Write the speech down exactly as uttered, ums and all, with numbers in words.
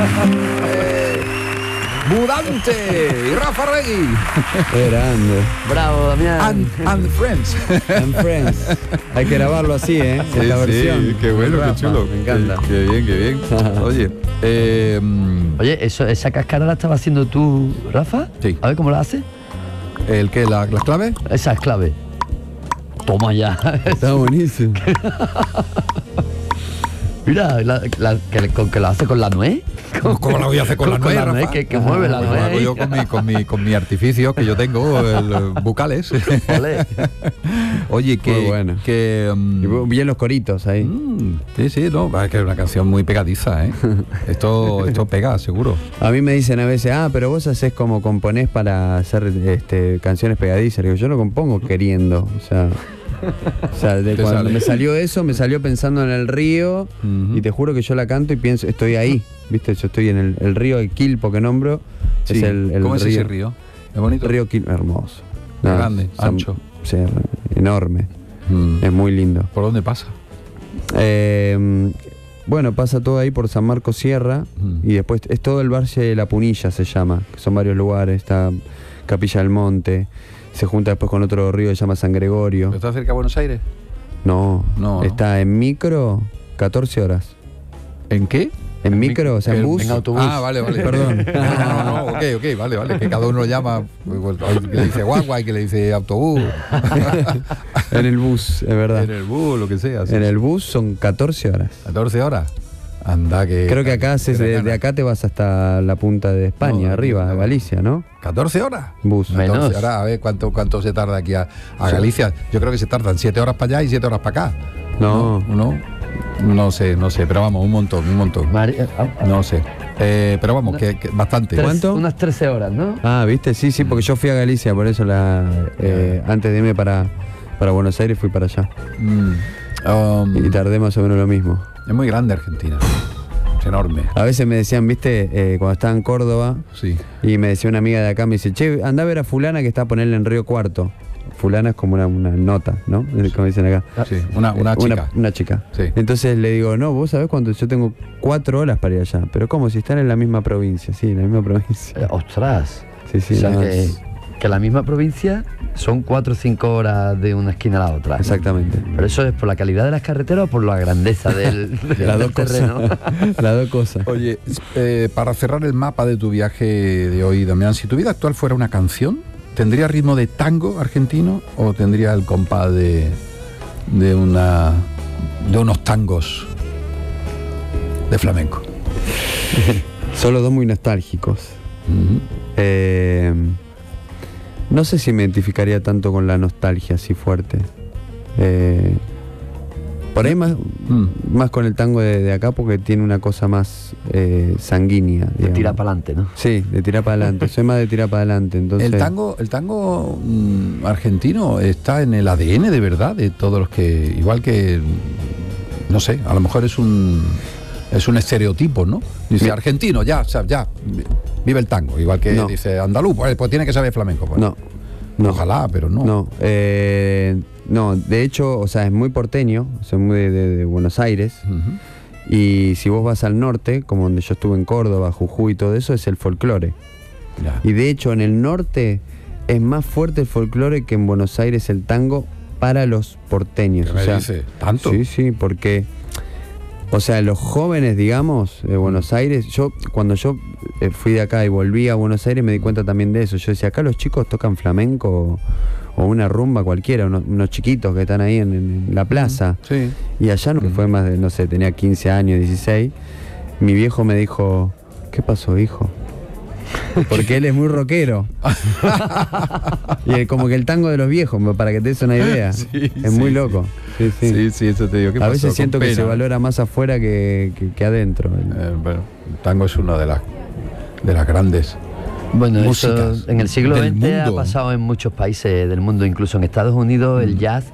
eh, Mudante y Rafa Regui. Grande. Bravo, Damián. And, and Friends. And Friends. Hay que grabarlo así, ¿eh? Sí, Esta sí, versión. qué bueno, Rafa, qué chulo. Me encanta. Qué, qué bien, qué bien. Oye, eh, Oye, eso, esa cáscara la estaba haciendo tú, Rafa. Sí. A ver cómo la haces. ¿el qué? La, ¿Las claves? Esa es clave. Toma ya. Está buenísimo. Mira, la, la, que, con que la hace con la nuez. ¿Cómo la voy a hacer con, la nuez, Rafa? que, que mueve la Pues nuez. lo hago yo con mi, con mi, con mi artificio que yo tengo, el, el bucales. Olé. Oye, que, Muy bueno. que um, Y bien los coritos ahí. mm, sí, sí, no, es que es una canción muy pegadiza, ¿eh? Esto, esto pega, seguro. A mí me dicen a veces, ah, pero vos hacés como componés para hacer este, canciones pegadizas. Digo, yo no compongo queriendo. O sea, o sea de Te cuando sale. me salió eso, me salió pensando en el río. Ujú. Y te juro que yo la canto y pienso, estoy ahí. ¿Viste? Yo estoy en el, el río, el Quilpo que nombro. Sí. Es el, el ¿Cómo es río, ese río? ¿Es bonito? El río Quilpo, hermoso. Grande, son- ancho. Sí, enorme. Mm. Es muy lindo. ¿Por dónde pasa? Eh, bueno, pasa todo ahí por San Marcos Sierra Mm. y después es todo el Valle de la Punilla, se llama, que son varios lugares, está Capilla del Monte, se junta después con otro río que se llama San Gregorio. ¿Está cerca de Buenos Aires? No, No, no. está en micro catorce horas. ¿En qué? En micro, o sea, en El- bus. en autobús. Ah, vale, vale. Perdón. No, no, no, ok, ok, vale, vale. Que cada uno lo llama, hay que le dice guagua, hay que le dice autobús. En el bus, es verdad. En el bus, lo que sea. sí. En el bus son catorce horas. catorce horas. Anda que... Creo que acá haces, de, de acá te vas hasta la punta de España, No, arriba, no, no. Galicia, ¿no? ¿catorce horas? Bus. Me- Menos. catorce horas, a ver cuánto, cuánto se tarda aquí a, a Galicia. Yo creo que se tardan siete horas para allá y siete horas para acá. No. ¿No? No sé, no sé, pero vamos, un montón, un montón. Mari- ah, ah, No sé. Eh, pero vamos, que, que bastante. tres- ¿Cuánto? Unas trece horas, ¿no? Ah, ¿viste? Sí, sí, porque yo fui a Galicia, por eso la eh, antes de irme para, para Buenos Aires fui para allá. Mm, um, Y tardé más o menos lo mismo. es muy grande Argentina. Es enorme. A veces me decían, ¿viste? Eh, cuando estaba en Córdoba, Sí. y me decía una amiga de acá, me dice, che, anda a ver a fulana que está a ponerle en Río Cuarto. Fulana es como una, una nota, ¿no? Como dicen acá. Sí, una, una Eh, chica. Una, chica. Sí. Entonces le digo, no, vos sabés cuánto, yo tengo cuatro horas para ir allá. Pero ¿cómo? Si están en la misma provincia, sí, en la misma provincia. Eh, ostras. Sí, sí, o sea no, que, es- que la misma provincia son cuatro o cinco horas de una esquina a la otra. Exactamente. Pero eso es por la calidad de las carreteras o por la grandeza del, del Las dos terreno. cosas. Las dos cosas. Oye, eh, para cerrar el mapa de tu viaje de hoy, Damián, si tu vida actual fuera una canción, ¿tendría ritmo de tango argentino o tendría el compás de, de, una, de unos tangos de flamenco? Son los dos muy nostálgicos. Ujú. Eh, no sé si me identificaría tanto con la nostalgia así fuerte. Eh, por ahí más, Mm. más con el tango de, de acá porque tiene una cosa más eh, sanguínea. De digamos. tirar para adelante, ¿no? Sí, de tirar para adelante. Soy más de tirar para adelante. Entonces, El tango, el tango mm, argentino está en el A D N de verdad de todos los que, igual que, no sé, a lo mejor es un es un estereotipo, ¿no? Dice Mi- argentino, ya, o sea, ya, vive el tango, igual que No. dice andaluz, pues, pues tiene que saber flamenco. Pues. no, no. Ojalá, pero no. No, eh, no, de hecho, o sea, es muy porteño, soy muy de, de- de Buenos Aires. Ujú. Y si vos vas al norte, como donde yo estuve en Córdoba, Jujuy y todo eso, es el folclore. Ya. Y de hecho, en el norte es más fuerte el folclore que en Buenos Aires el tango para los porteños. ¿Qué O me sea, dice? ¿Tanto? sí, sí, porque, o sea, los jóvenes, digamos, de Buenos Aires, yo cuando yo eh, fui de acá y volví a Buenos Aires me di cuenta también de eso. Yo decía, acá los chicos tocan flamenco o, o una rumba cualquiera, unos, unos chiquitos que están ahí en, en la plaza. Sí. Y allá no, que fue más de, no sé, tenía quince años, dieciséis. Mi viejo me dijo, ¿qué pasó, hijo? Porque él es muy rockero. Y el- como que el tango de los viejos, para que te des una idea. Sí, es muy sí, loco. Sí, sí. Sí, sí, eso te digo. ¿Qué A pasó? veces Con siento que pena. se valora más afuera que, que- que adentro. Eh, bueno, el tango es una de las de las grandes. Bueno, eso músicas en el siglo del veinte ha mundo. pasado en muchos países del mundo, incluso en Estados Unidos el jazz